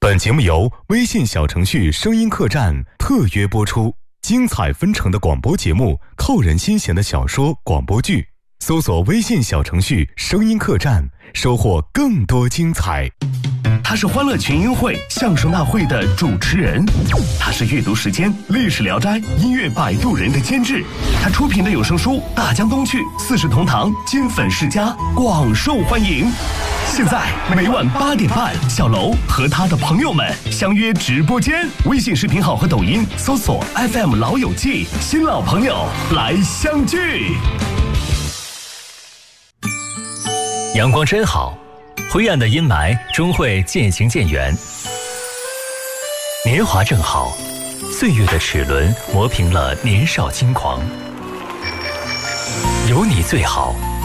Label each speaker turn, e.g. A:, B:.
A: 本节目由微信小程序声音客栈特约播出，精彩纷呈的广播节目，扣人心弦的小说广播剧，搜索微信小程序声音客栈，收获更多精彩。
B: 他是欢乐群英会相声大会的主持人，他是阅读时间历史聊斋音乐摆渡人的监制，他出品的有声书《大江东去》四世同堂金粉世家广受欢迎。现在每晚8点半，小楼和他的朋友们相约直播间，微信视频号和抖音搜索 FM 老友记，新老朋友来相聚。
C: 阳光真好，灰暗的阴霾终会渐行渐远。年华正好，岁月的齿轮磨平了年少轻狂。有你最好。